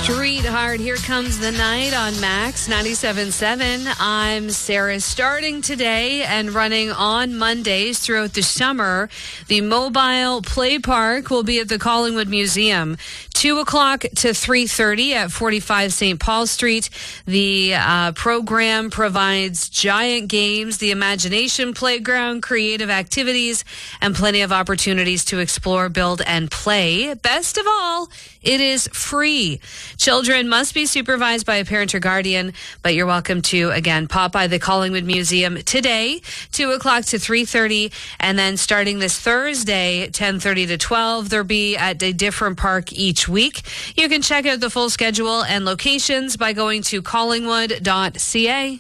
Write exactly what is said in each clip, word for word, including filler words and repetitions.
Streetheart, here comes the night on Max ninety-seven point seven. I'm Sarah. Starting today and running on Mondays throughout the summer, the mobile play park will be at the Collingwood Museum, two o'clock to three thirty at forty-five Saint Paul Street. The uh, program provides giant games, the imagination playground, creative activities, and plenty of opportunities to explore, build, and play. Best of all, it is free. Children must be supervised by a parent or guardian, but you're welcome to, again, pop by the Collingwood Museum today, two o'clock to three thirty, and then starting this Thursday, ten thirty to twelve, they'll be at a different park each week. You can check out the full schedule and locations by going to collingwood dot c a.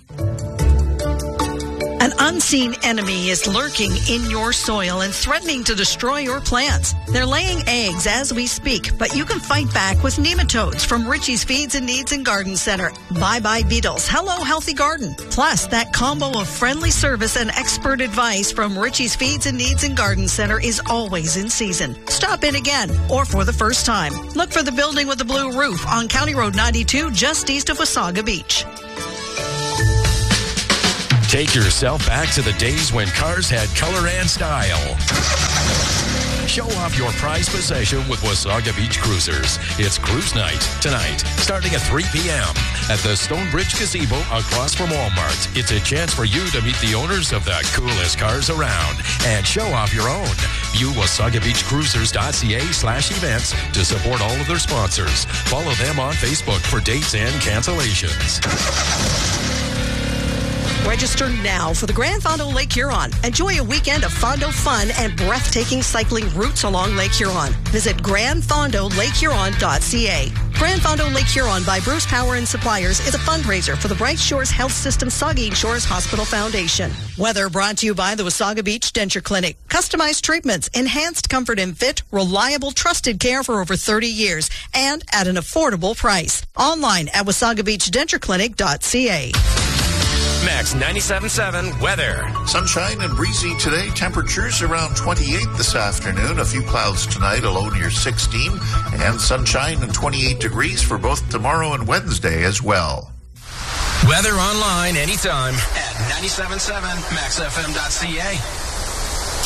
An unseen enemy is lurking in your soil and threatening to destroy your plants. They're laying eggs as we speak, but you can fight back with nematodes from Richie's Feeds and Needs and Garden Center. Bye-bye beetles. Hello, healthy garden. Plus, that combo of friendly service and expert advice from Richie's Feeds and Needs and Garden Center is always in season. Stop in again or for the first time. Look for the building with the blue roof on County Road ninety-two just east of Wasaga Beach. Take yourself back to the days when cars had color and style. Show off your prized possession with Wasaga Beach Cruisers. It's Cruise Night tonight, starting at three p.m. at the Stonebridge Gazebo across from Walmart. It's a chance for you to meet the owners of the coolest cars around and show off your own. View wasaga beach cruisers dot c a slash events to support all of their sponsors. Follow them on Facebook for dates and cancellations. Register now for the Grand Fondo Lake Huron. Enjoy a weekend of Fondo fun and breathtaking cycling routes along Lake Huron. Visit grand fondo lake huron dot c a. Grand Fondo Lake Huron by Bruce Power and Suppliers is a fundraiser for the Bright Shores Health System Saugeen Shores Hospital Foundation. Weather brought to you by the Wasaga Beach Denture Clinic. Customized treatments, enhanced comfort and fit, reliable, trusted care for over thirty years, and at an affordable price. Online at wasaga beach denture clinic dot c a. Max ninety-seven point seven weather. Sunshine and breezy today. Temperatures around twenty-eight this afternoon. A few clouds tonight, a low near sixteen. And sunshine and twenty-eight degrees for both tomorrow and Wednesday as well. Weather online anytime at ninety-seven point seven max f m dot c a.